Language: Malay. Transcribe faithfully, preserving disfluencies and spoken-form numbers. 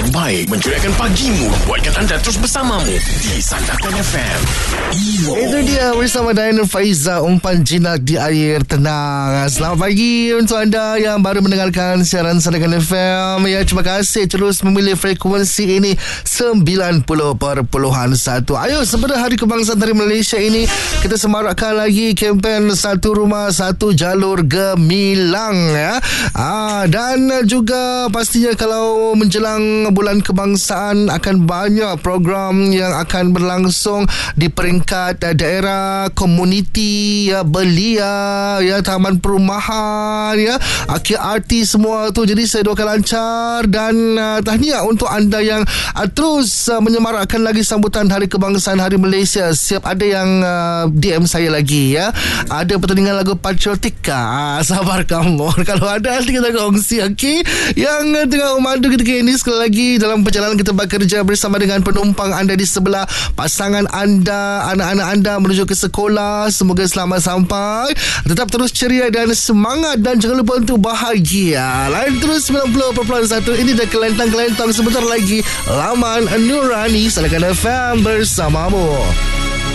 terbaik mencuriakan pagimu, buatkan anda terus bersamamu di Sandakan F M. Itu dia bersama Diana Faiza, umpan jinak di air tenang. Selamat pagi untuk anda yang baru mendengarkan siaran Sandakan F M. Ya, terima kasih terus memilih frekuensi ini sembilan puluh perpuluhan satu. Ayo, sempena Hari Kebangsaan Tari Malaysia ini, kita semarakkan lagi kempen Satu Rumah Satu Jalur Gemilang, ya. Ah, dan juga pastinya kalau menjelang bulan kebangsaan akan banyak program yang akan berlangsung di peringkat uh, daerah, komuniti, ya, belia, ya, taman perumahan, ya, K R T semua tu. Jadi saya doakan lancar dan uh, tahniah untuk anda yang uh, terus uh, menyemarakkan lagi sambutan Hari Kebangsaan Hari Malaysia. Siap ada yang uh, D M saya lagi, ya. Ada pertandingan lagu patriotik. Ah, sabar kamu. Kalau ada nanti kita kongsi, okey. Yang uh, tengah memandu ketika ini, sekali lagi dalam perjalanan kita bekerja bersama dengan penumpang anda di sebelah, pasangan anda, anak-anak anda menuju ke sekolah, semoga selamat sampai. Tetap terus ceria dan semangat dan jangan lupa untuk bahagia. Lain terus sembilan puluh perpuluhan satu. Ini dah kelentang-kelentang sebentar lagi. Laman Nurani, Sandakan F M bersamamu.